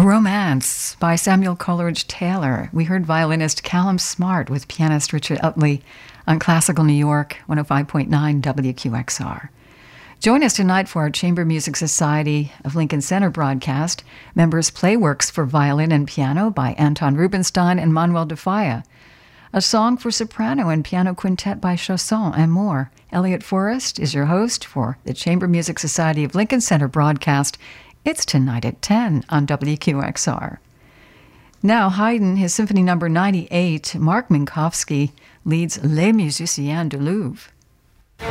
A Romance by Samuel Coleridge Taylor. We heard violinist Callum Smart with pianist Richard Utley on Classical New York 105.9 WQXR. Join us tonight for our Chamber Music Society of Lincoln Center broadcast. Members play works for violin and piano by Anton Rubinstein and Manuel de Falla. A song for soprano and piano quintet by Chausson, and more. Elliot Forrest is your host for the Chamber Music Society of Lincoln Center broadcast. It's tonight at 10 on WQXR. Now, Haydn, his Symphony No. 98, Mark Minkowski leads Les Musiciens du Louvre.